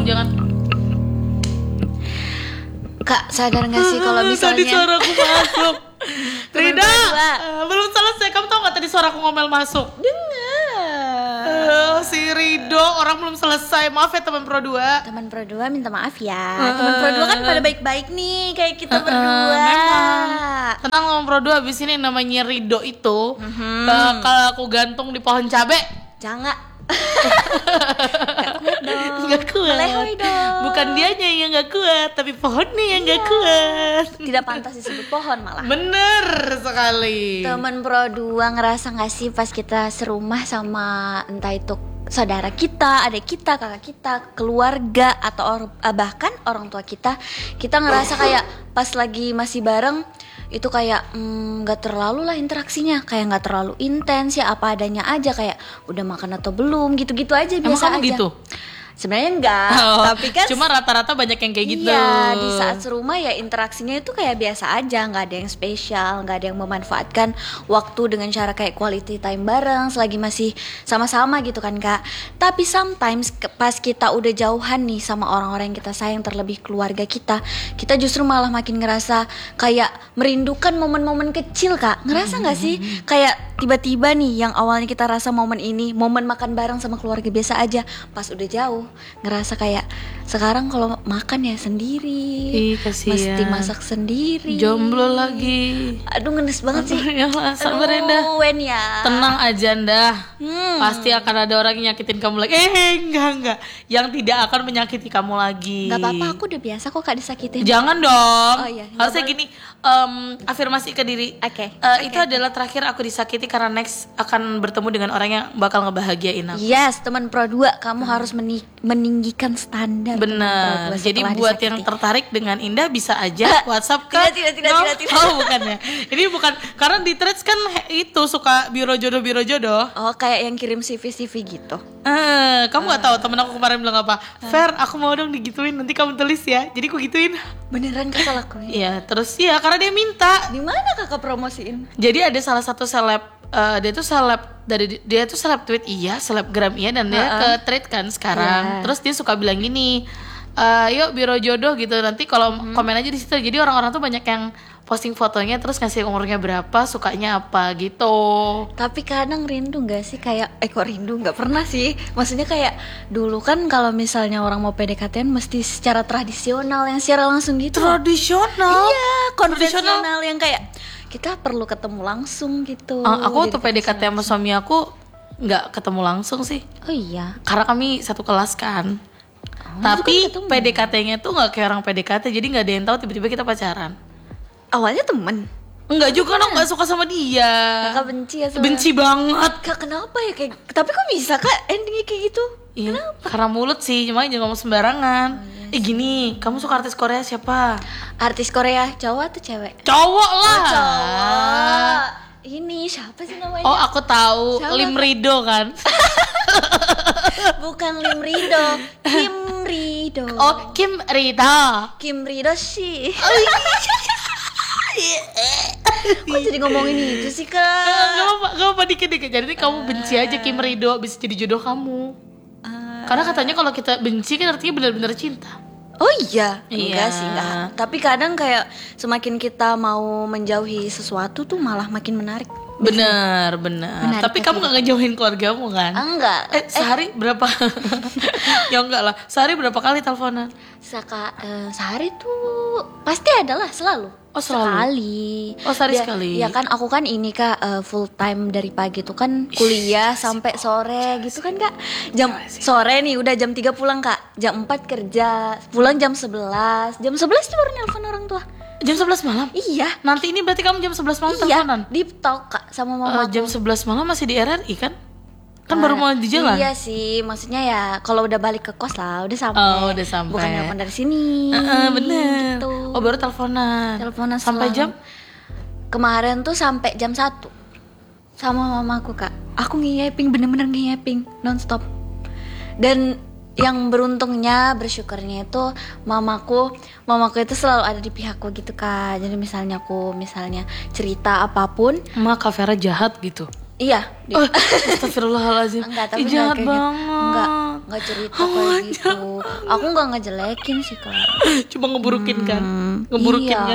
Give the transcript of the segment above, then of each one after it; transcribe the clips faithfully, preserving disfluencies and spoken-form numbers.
dong, jangan. Kak, sadar gak sih kalau misalnya tadi suaraku masuk. Rida, uh, belum selesai. Kamu tau gak tadi suaraku ngomel masuk? dengar. Uh, si Rido, orang belum selesai. Maaf ya teman Pro dua. Teman Pro dua minta maaf ya. Uh, Teman Pro dua kan pada baik-baik nih kayak kita uh, berdua. Memang. Tenang teman Pro dua, abis ini namanya Rido itu Mm-hmm. uh, kalau aku gantung di pohon cabe. Jangan. Gak kuat dong. Gak kuat. Melehoi dong. Bukan dianya yang gak kuat, tapi pohonnya yang gak kuat. Tidak pantas disebut pohon malah. Bener sekali. Temen Pro dua ngerasa gak sih pas kita serumah sama entah itu saudara kita, adik kita, kakak kita, keluarga atau or- bahkan orang tua kita, kita ngerasa kayak pas lagi masih bareng itu kayak mm, gak terlalu lah interaksinya, kayak gak terlalu intens ya, apa adanya aja, kayak udah makan atau belum gitu-gitu aja. Emang biasa kamu aja gitu? Sebenarnya enggak, Oh, tapi kan cuma rata-rata banyak yang kayak gitu. iya, di saat serumah ya interaksinya itu kayak biasa aja, nggak ada yang spesial, nggak ada yang memanfaatkan waktu dengan cara kayak quality time bareng selagi masih sama-sama gitu kan Kak. Tapi sometimes ke- pas kita udah jauhan nih sama orang-orang yang kita sayang, terlebih keluarga kita, kita justru malah makin ngerasa kayak merindukan momen-momen kecil Kak. Ngerasa nggak sih kayak tiba-tiba nih yang awalnya kita rasa momen ini, momen makan bareng sama keluarga biasa aja, pas udah jauh ngerasa kayak sekarang kalau makan ya sendiri. Ih, kasihan. Mesti masak sendiri. Jomblo lagi. Aduh ngenes banget sih. Ya lah, sabar Enda. Wen ya. Tenang aja Ndah. Hmm. Pasti akan ada orang yang nyakitin kamu lagi. Eh enggak enggak. Yang tidak akan menyakiti kamu lagi. Gak apa-apa, aku udah biasa kok Kak disakitin. Jangan dong. Oh iya, nggak Harusnya boleh. gini, em, afirmasi ke diri. Oke, Eh, oke, itu adalah terakhir aku disakiti karena next akan bertemu dengan orang yang bakal ngebahagiain aku. Yes, teman Pro dua, kamu harus meni- meninggikan standar. teman Pro Bener. dua Jadi setelah buat disakiti. yang tertarik dengan Indah bisa aja WhatsApp ke Tidak, tidak, tidak, No? tidak, tidak. Oh bukan ya. Ini bukan, karena di threads kan he- itu suka biro jodoh biro jodoh. Oh, kayak yang kirim C V C V gitu. Eh, kamu nggak tahu temen aku kemarin bilang apa? Fer, aku mau dong digituin. Nanti kamu tulis ya. Jadi aku gituin. Beneran Kakak lakuin? Iya, terus ya karena dia minta. Di mana Kakak promosiin? Jadi ada salah satu seleb, eh, dia tuh seleb dari dia tuh seleb tweet iya, selebgram iya, dan dia Uh-uh. ke thread kan sekarang. Yeah. Terus dia suka bilang gini, eh, yuk biro jodoh gitu. Nanti kalau komen aja di situ. Jadi orang-orang tuh banyak yang posting fotonya terus ngasih umurnya berapa, sukanya apa gitu. Tapi kadang rindu gak sih kayak, eh kok rindu, gak pernah sih. Maksudnya kayak dulu kan kalau misalnya orang mau P D K T-an mesti secara tradisional, yang secara langsung gitu. Tradisional. Iya, konvensional Tradisional. yang kayak kita perlu ketemu langsung gitu. Ah, aku waktu Jadi P D K T sama suami aku nggak ketemu langsung sih, Oh iya. karena kami satu kelas kan. Oh, Tapi itu kan ketemu. P D K T-nya tuh nggak kayak orang P D K T, jadi nggak ada yang tahu tiba-tiba kita pacaran. Awalnya temen. Enggak juga dong, nggak suka sama dia. Kakak benci ya sama. Benci banget. Kak kenapa ya kayak? Tapi kok bisa Kak endingnya kayak gitu? Iya, karena mulut sih, cuma jangan ngomong sembarangan. Eh gini, kamu suka artis Korea siapa? Artis Korea cowok atau cewek? Cowok lah. Oh, cowok. Ini siapa sih namanya? Oh aku tahu, Siapa, Lim Kak? Rido kan. Bukan Lim Rido, Kim Rido. Oh Kim Rido. Kim Rido sih. Kok jadi ngomongin itu sih Kak? Gak apa, gak apa dikit-dikit. Jadi kamu benci aja Kim Rido, bisa jadi jodoh kamu. Ah. Karena katanya kalau kita benci kan artinya benar-benar cinta. Oh iya, Iya. enggak sih enggak. Tapi kadang kayak semakin kita mau menjauhi sesuatu tuh malah makin menarik. Bener, bener. Menarik Tapi hati. kamu gak ngejauhin keluargamu kan? Enggak. Eh sehari berapa? Ya enggak lah. Sehari berapa kali teleponan? Saka, eh, sehari tuh pasti adalah selalu. Oh, selalu? Sekali. Oh, sehari Dia- sekali. Ya kan aku kan ini Kak eh, full time dari pagi tuh kan kuliah sampai sore gitu kan Kak. Jam sore nih udah jam tiga pulang Kak. Jam empat kerja, pulang jam sebelas. Jam sebelas tuh baru nelpon orang tua. Jam sebelas malam? Iya. Nanti ini berarti kamu jam sebelas malam Iya, teleponan? deep talk Kak sama Eh, mama. jam sebelas malam masih di R R I kan? Kan baru mau di jalan? Iya sih, maksudnya ya kalau udah balik ke kos lah, udah sampai. Oh, udah sampai. Bukan nelpon dari sini. Eh, eh, bener. Gitu. Oh baru teleponan. Teleponan sampai selalu. jam? Kemarin tuh sampai jam satu sama mamaku Kak. Aku ngeyeping, bener-bener ngeyeping nonstop. Dan yang beruntungnya, bersyukurnya itu mamaku, mamaku itu selalu ada di pihakku gitu Kak. Jadi misalnya aku misalnya cerita apapun, Ma Kak Vera jahat gitu. Iya. Di- Oh, astagfirullahaladzim. Enggak, tapi Ih, enggak jahat kayak gitu. banget. Enggak, enggak cerita kayak gitu. Aku enggak ngejelekin sih, Kak. Cuma ngeburukin kan? Hmm, Ngeburukin iya. kan?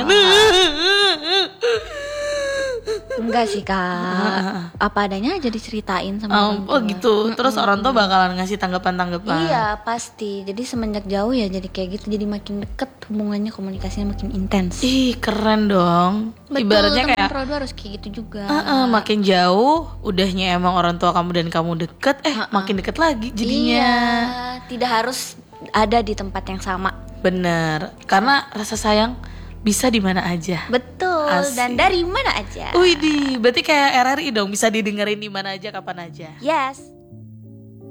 Enggak sih, Kak. Apa adanya aja diceritain sama orang Oh, oh tua. gitu. Terus orang tua bakalan ngasih tanggapan-tanggapan. Iya, pasti. Jadi semenjak jauh ya jadi kayak gitu, jadi makin deket hubungannya, komunikasinya makin intens. Ih, keren dong. Betul, Ibaratnya teman kayak produk harus kayak gitu juga. uh-uh, makin jauh, udahnya emang orang tua kamu dan kamu deket, eh makin deket lagi jadinya. Iya, tidak harus ada di tempat yang sama. Bener, karena rasa sayang bisa di mana aja. Betul. Asik. Dan dari mana aja. Widih, berarti kayak R R I dong, bisa didengerin di mana aja, kapan aja. Yes.